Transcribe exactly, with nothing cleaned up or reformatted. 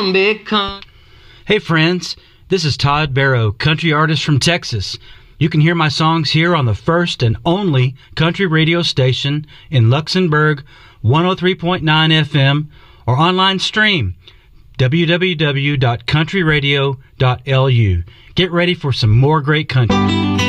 one big con. Hey friends, this is Todd Barrow, country artist from Texas. You can hear my songs here on the first and only country radio station in Luxembourg, one oh three point nine F M, or online stream, w w w dot country radio dot l u. Get ready for some more great country.